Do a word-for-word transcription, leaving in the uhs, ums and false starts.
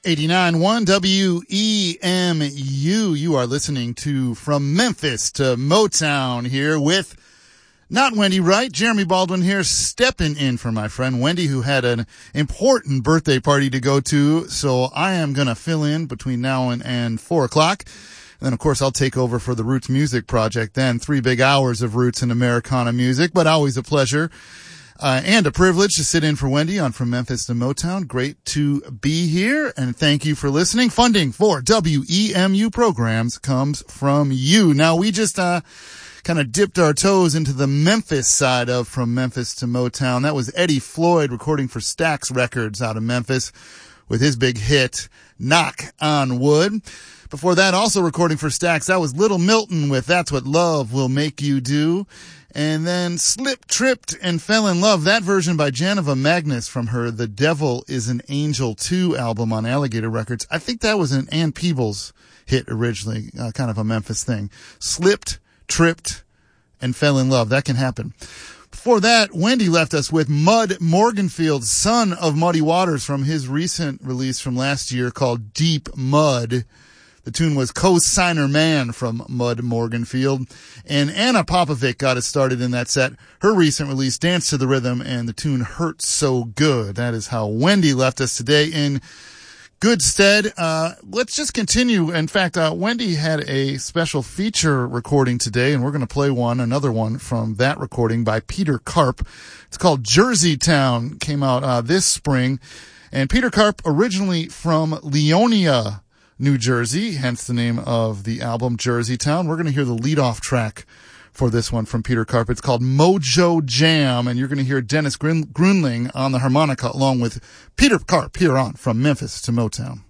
eighty-nine point one W E M U. You are listening to From Memphis to Motown here with not Wendy Wright, Jeremy Baldwin here, stepping in for my friend Wendy, who had an important birthday party to go to. So I am going to fill in between now and, and four o'clock. And then, of course, I'll take over for the Roots Music Project then. Three big hours of Roots and Americana music, but always a pleasure. Uh, and a privilege to sit in for Wendy on From Memphis to Motown. Great to be here, and thank you for listening. Funding for W E M U programs comes from you. Now, we just uh kind of dipped our toes into the Memphis side of From Memphis to Motown. That was Eddie Floyd recording for Stax Records out of Memphis with his big hit, Knock on Wood. Before that, also recording for Stax, that was Little Milton with That's What Love Will Make You Do. And then Slipped, Tripped, and Fell in Love, that version by Janova Magnus from her The Devil is an Angel two album on Alligator Records. I think that was an Ann Peebles hit originally, uh, kind of a Memphis thing. Slipped, Tripped, and Fell in Love. That can happen. Before that, Wendy left us with Mud Morganfield, son of Muddy Waters, from his recent release from last year called Deep Mud. The tune was Co-Signer Man from Mud Morganfield. And Anna Popovic got us started in that set. Her recent release, Dance to the Rhythm, and the tune Hurts So Good. That is how Wendy left us today in good stead. Uh, let's just continue. In fact, uh, Wendy had a special feature recording today, and we're going to play one, another one from that recording by Peter Karp. It's called Jersey Town. Came out uh, this spring. And Peter Karp, originally from Leonia, New Jersey, hence the name of the album, Jersey Town. We're going to hear the lead-off track for this one from Peter Karp. It's called Mojo Jam, and you're going to hear Dennis Grun- Grunling on the harmonica along with Peter Karp here on From Memphis to Motown.